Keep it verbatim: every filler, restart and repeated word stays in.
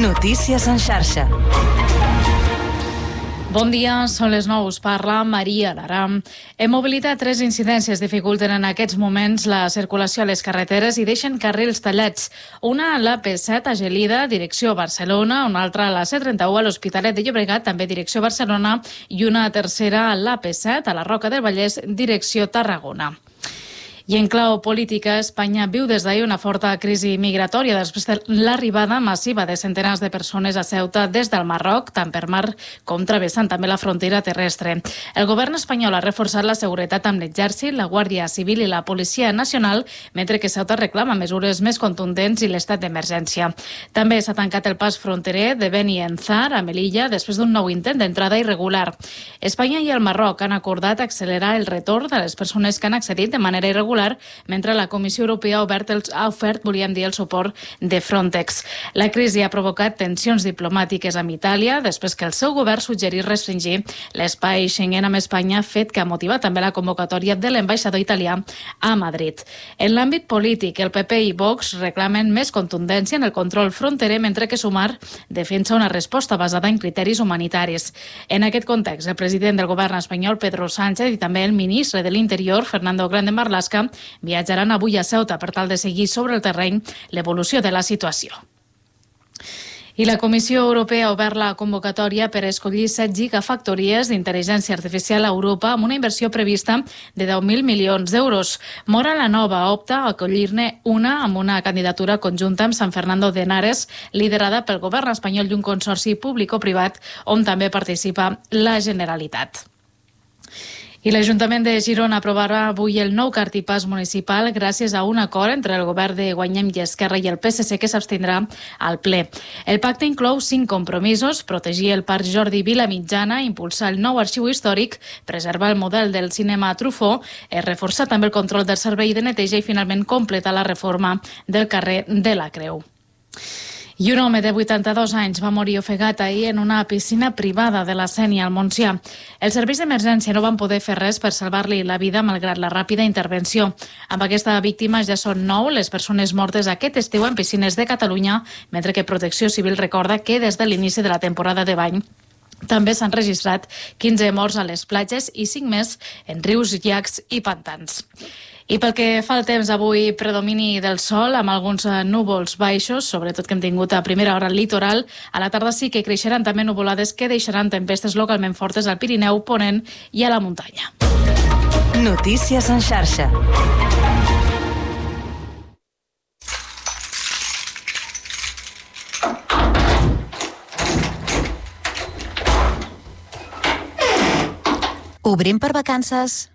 Notícies en xarxa. Bon dia, són les nou, us parla Maria Lara. En mobilitat, tres incidències dificulten en aquests moments la circulació a les carreteres i deixen carrils tallats. Una a l'A P set a Gelida, direcció Barcelona, una altra a la C trenta-u a l'Hospitalet de Llobregat, també direcció Barcelona, i una tercera a l'A P set a la Roca del Vallès, direcció Tarragona. I en clau política, Espanya viu des d'ahir una forta crisi migratòria després de l'arribada massiva de centenars de persones a Ceuta des del Marroc, tant per mar com travessant també la frontera terrestre. El govern espanyol ha reforçat la seguretat amb l'exèrcit, la Guàrdia Civil i la Policia Nacional, mentre que Ceuta reclama mesures més contundents i l'estat d'emergència. També s'ha tancat el pas fronterer de Beni Enzar a Melilla després d'un nou intent d'entrada irregular. Espanya i el Marroc han acordat accelerar el retorn de les persones que han accedit de manera irregular, mentre la Comissió Europea ha, obert els, ha ofert, volíem dir, el suport de Frontex. La crisi ha provocat tensions diplomàtiques amb Itàlia després que el seu govern suggerís restringir l'espai Schengen amb Espanya, fet que ha motivat també la convocatòria de l'ambaixador italià a Madrid. En l'àmbit polític, el P P i Vox reclamen més contundència en el control fronterer, mentre que Sumar defensa una resposta basada en criteris humanitaris. En aquest context, el president del govern espanyol, Pedro Sánchez, i també el ministre de l'Interior, Fernando Grande Marlaska, viatjaran avui a Ceuta per tal de seguir sobre el terreny l'evolució de la situació. I la Comissió Europea ha obert la convocatòria per escollir set gigafactories d'intel·ligència artificial a Europa amb una inversió prevista de deu mil milions d'euros. Mora la Nova opta a acollir-ne una amb una candidatura conjunta amb San Fernando de Henares, liderada pel govern espanyol i un consorci públic-privat on també participa la Generalitat. I l'Ajuntament de Girona aprovarà avui el nou cartipàs municipal gràcies a un acord entre el govern de Guanyem i Esquerra i el P S C que s'abstindrà al ple. El pacte inclou cinc compromisos: protegir el Parc Jordi Vila Mitjana, impulsar el nou arxiu històric, preservar el model del cinema Truffaut, reforçar també el control del servei de neteja i finalment completar la reforma del carrer de la Creu. I un home de vuitanta-dos anys va morir ofegat ahir en una piscina privada de la Sénia, al Montsià. Els serveis d'emergència no van poder fer res per salvar-li la vida malgrat la ràpida intervenció. Amb aquesta víctima ja són nou les persones mortes aquest estiu en piscines de Catalunya, mentre que Protecció Civil recorda que des de l'inici de la temporada de bany també s'han registrat quinze morts a les platges i cinc més en rius, llacs i pantans. I pel que fa al temps, avui predomini del sol amb alguns núvols baixos, sobretot que hem tingut a primera hora al litoral. A la tarda sí que creixeran també nuvolades que deixaran tempestes localment fortes al Pirineu, Ponent i a la muntanya. Notícies en xarxa. Obrim per vacances.